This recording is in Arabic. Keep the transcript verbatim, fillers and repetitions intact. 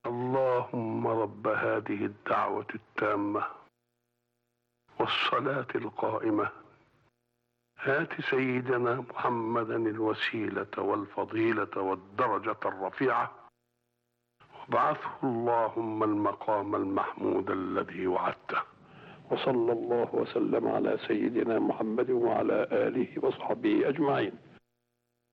اللهم رب هذه الدعوة التامة والصلاة القائمة هات سيدنا محمدا الوسيلة والفضيلة والدرجة الرفيعة وابعثه اللهم المقام المحمود الذي وعدته. وصلى الله وسلم على سيدنا محمد وعلى آله وصحبه أجمعين.